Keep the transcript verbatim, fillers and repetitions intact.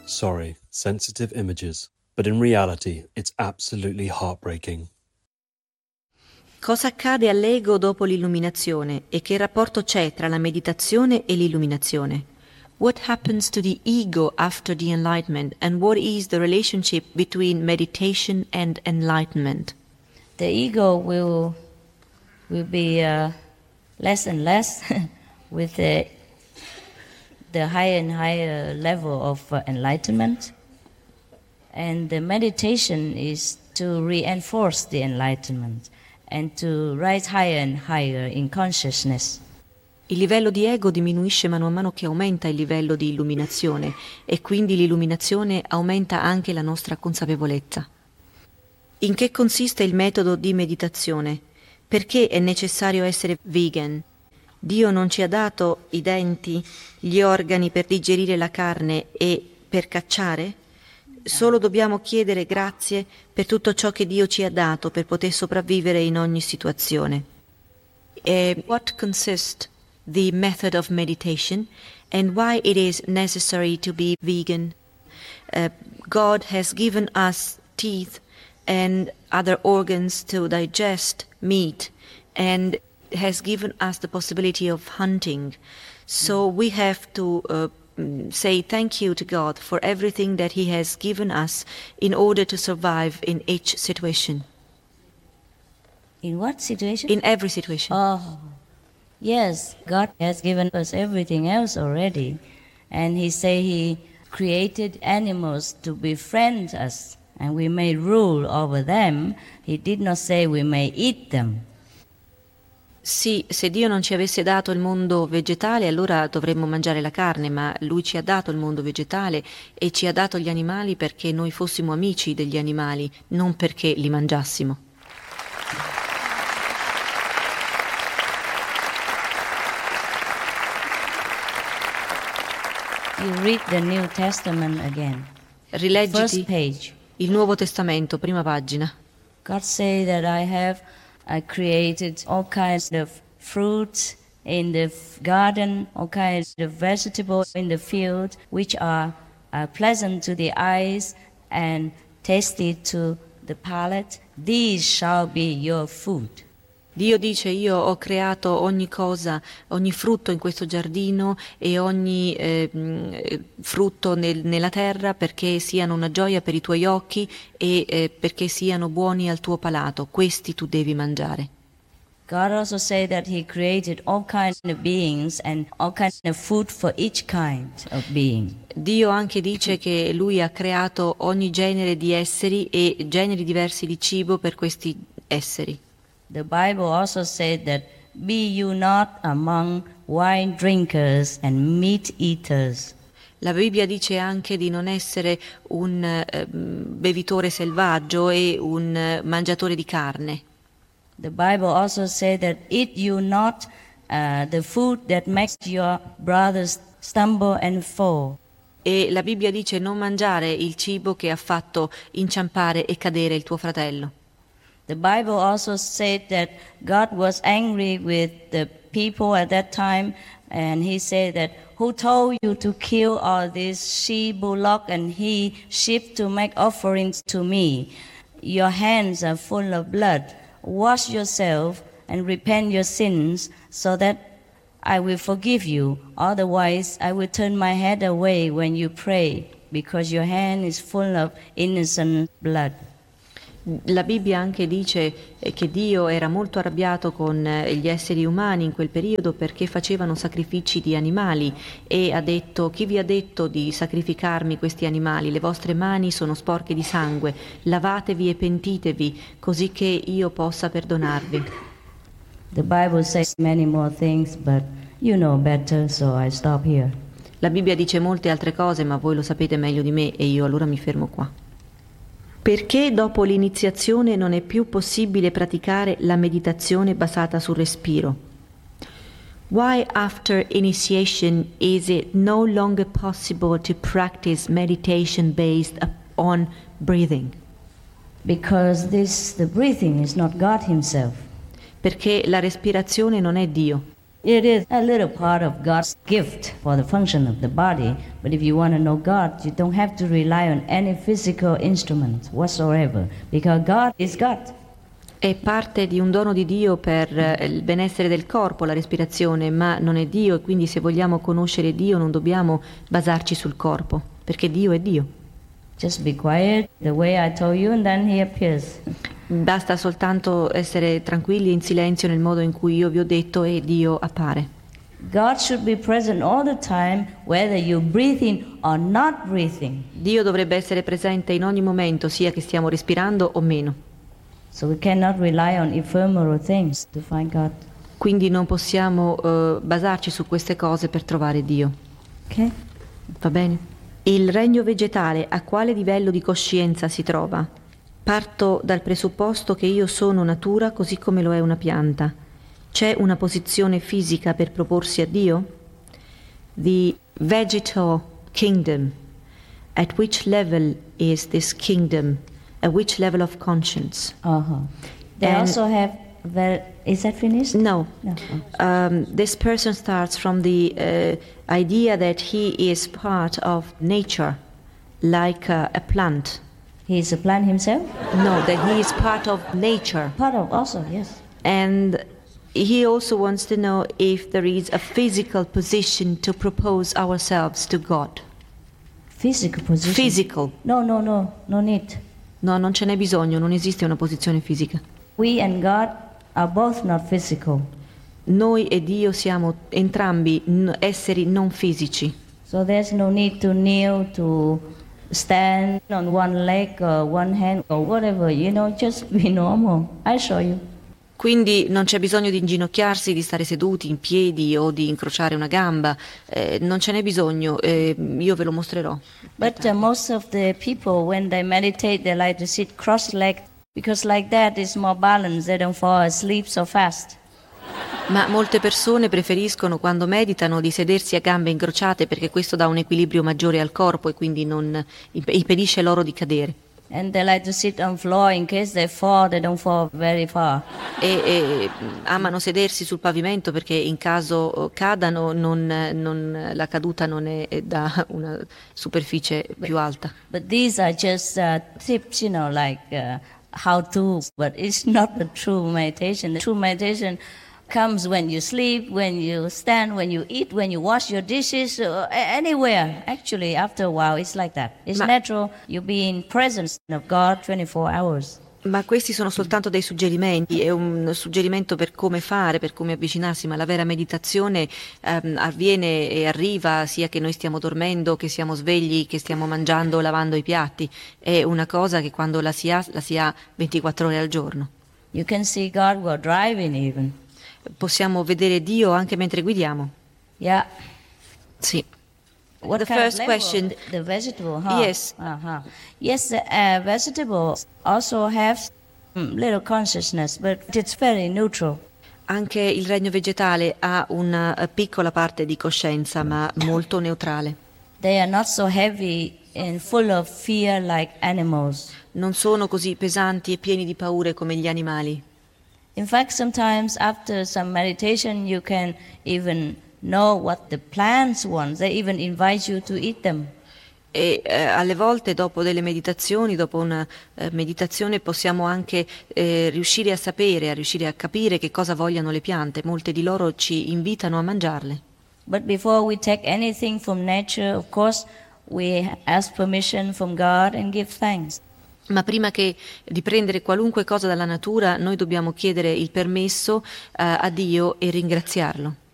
Sorry, sensitive images. But in reality, it's absolutely heartbreaking. Cosa accade all'ego dopo l'illuminazione e che rapporto c'è tra la meditazione e l'illuminazione? What happens to the ego after the enlightenment and what is the relationship between meditation and enlightenment? The ego will will be uh, less and less with the the higher and higher level of uh, enlightenment, and the meditation is to reinforce the enlightenment and to rise higher and higher in consciousness. Il livello di ego diminuisce mano a mano che aumenta il livello di illuminazione e quindi l'illuminazione aumenta anche la nostra consapevolezza. In che consiste il metodo di meditazione? Perché è necessario essere vegan? Dio non ci ha dato i denti, gli organi per digerire la carne e per cacciare? Solo dobbiamo chiedere grazie per tutto ciò che Dio ci ha dato per poter sopravvivere in ogni situazione. E what consists the method of meditation and why it is necessary to be vegan? Uh, God has given us teeth and other organs to digest meat and has given us the possibility of hunting. So we have to uh, say thank you to God for everything that He has given us in order to survive in each situation. In what situation? In every situation. Oh, yes, God has given us everything else already. And He say He created animals to befriend us and we may rule over them. He did not say we may eat them. Sì, se Dio non ci avesse dato il mondo vegetale, allora dovremmo mangiare la carne, ma Lui ci ha dato il mondo vegetale e ci ha dato gli animali perché noi fossimo amici degli animali, non perché li mangiassimo. You read the New Testament again. Rileggiti First page. Il Nuovo Testamento, prima pagina. God say that I have I created all kinds of fruits in the garden, all kinds of vegetables in the field, which are uh, pleasant to the eyes and tasty to the palate. These shall be your food. Dio dice: io ho creato ogni cosa, ogni frutto in questo giardino e ogni eh, frutto nel, nella terra perché siano una gioia per i tuoi occhi e eh, perché siano buoni al tuo palato. Questi tu devi mangiare. God also said that He created all kinds of beings and all kinds of food for each kind of being. Dio anche dice che Lui ha creato ogni genere di esseri e generi diversi di cibo per questi esseri. The Bible also said that, be you not among wine drinkers and meat eaters. La Bibbia dice anche di non essere un eh, bevitore selvaggio e un eh, mangiatore di carne. The Bible also said that, eat you not uh, the food that makes your brothers stumble and fall. E la Bibbia dice non mangiare il cibo che ha fatto inciampare e cadere il tuo fratello. The Bible also said that God was angry with the people at that time, and He said that, who told you to kill all these she bullock and he sheep to make offerings to me? Your hands are full of blood. Wash yourself and repent your sins, so that I will forgive you. Otherwise, I will turn my head away when you pray, because your hand is full of innocent blood. La Bibbia anche dice che Dio era molto arrabbiato con gli esseri umani in quel periodo perché facevano sacrifici di animali e ha detto: chi vi ha detto di sacrificarmi questi animali? Le vostre mani sono sporche di sangue, lavatevi e pentitevi così che io possa perdonarvi. The Bible says many more things, but you know better, so I stop here. La Bibbia dice molte altre cose, ma voi lo sapete meglio di me e io allora mi fermo qua. Perché dopo l'iniziazione non è più possibile praticare la meditazione basata sul respiro? Why after initiation is it no longer possible to practice meditation based on breathing? Because this, the breathing is not God Himself. Perché la respirazione non è Dio. It is a little part of God's gift for the function of the body, but if you want to know God, you don't have to rely on any physical instrument whatsoever, because God is God. È parte di un dono di Dio per eh, il benessere del corpo, la respirazione, ma non è Dio, e quindi se vogliamo conoscere Dio non dobbiamo basarci sul corpo, perché Dio è Dio. Just be quiet, the way I told you, and then He appears. Basta soltanto essere tranquilli e in silenzio nel modo in cui io vi ho detto e Dio appare. God should be present all the time, whether you're breathing or not breathing. Dio dovrebbe essere presente in ogni momento, sia che stiamo respirando o meno. So we cannot rely on ephemeral things to find God. Quindi non possiamo uh, basarci su queste cose per trovare Dio. Okay? Va bene? Il regno vegetale a quale livello di coscienza si trova? Parto dal presupposto che io sono natura così come lo è una pianta. C'è una posizione fisica per proporsi a Dio? The vegetal kingdom. At which level is this kingdom? At which level of conscience? Uh-huh. They And- also have, well, is that finished? No. No. Um, this person starts from the uh, idea that he is part of nature, like uh, a plant. He is a plant himself? No, that he is part of nature. Part of also, yes. And he also wants to know if there is a physical position to propose ourselves to God. Physical position. Physical. No, no, no, no need. No, non ce n'è bisogno, non esiste una posizione fisica. We and God are both not physical. Noi e Dio siamo entrambi n- esseri non fisici. So there's no need to kneel, to stand on one leg or one hand or whatever, you know, just be normal. I show you. Quindi non c'è bisogno di inginocchiarsi, di stare seduti in piedi o di incrociare una gamba, eh, non ce n'è bisogno, eh, io ve lo mostrerò. But uh, most of the people, when they meditate, they like to sit cross-legged because like that is more balanced. They don't fall asleep so fast. Ma molte persone preferiscono quando meditano di sedersi a gambe incrociate perché questo dà un equilibrio maggiore al corpo e quindi non imp- impedisce loro di cadere. And they like to sit on floor in case they fall, they don't fall very far. E, e amano sedersi sul pavimento perché in caso cadano non, non, la caduta non è da una superficie più alta. But these are just uh, tips, you know, like uh, how to, but it's not the true meditation. The true meditation comes when you sleep, when you stand, when you eat, when you wash your dishes, uh, a- anywhere. Actually, after a while, it's like that. It's Ma- natural. You be in presence of God twenty-four hours. Ma questi sono soltanto dei suggerimenti, è un suggerimento per come fare, per come avvicinarsi, ma la vera meditazione ehm, avviene e arriva sia che noi stiamo dormendo, che siamo svegli, che stiamo mangiando o lavando i piatti. È una cosa che quando la si ha, la si ha ventiquattro ore al giorno. You can see God while driving even. Possiamo vedere Dio anche mentre guidiamo. Yeah. Sì. What The kind first of level? question- The, the vegetable, huh? Yes. Uh-huh. Yes, the uh, vegetables also have mm, little consciousness, but it's very neutral. Anche il regno vegetale ha una eh, piccola parte di coscienza, ma molto neutrale. They are not so heavy and full of fear like animals. Non sono così pesanti e pieni di paure come gli animali. In fact, sometimes after some meditation, you can even know what the plants want. They even invite you to eat them. E eh, alle volte dopo delle meditazioni, dopo una eh, meditazione possiamo anche eh, riuscire a sapere, a riuscire a capire che cosa vogliano le piante. Molte di loro ci invitano a mangiarle. But before we take anything from nature, of course, we ask permission from God and give thanks. Ma prima che di prendere qualunque cosa dalla natura, noi dobbiamo chiedere il permesso eh, a Dio e ringraziarlo.